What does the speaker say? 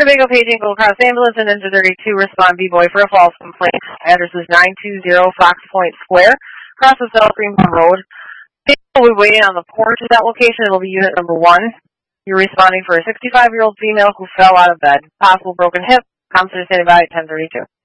Winnebago paging Gold Cross ambulance and Ninja 32 respond B-Boy for a false complaint. Address is 920 Fox Point Square, across the South Greenbaum Road. People will be waiting on the porch at that location. It'll be unit number 1. You're responding for a 65-year-old female who fell out of bed. Possible broken hip. Counselor standing by at 10:32.